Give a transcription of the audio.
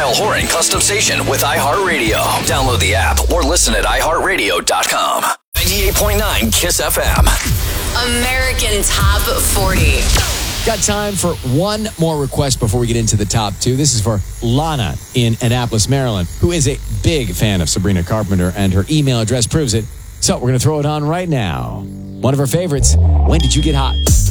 Niall Horan Custom Station with iHeartRadio. Download the app or listen at iHeartRadio.com. 98.9 KISS FM. American Top 40. Got time for one more request before we get into the top two. This is for Lana in Annapolis, Maryland, who is a big fan of Sabrina Carpenter, and her email address proves it. So we're going to throw it on right now. One of her favorites, When Did You Get Hot?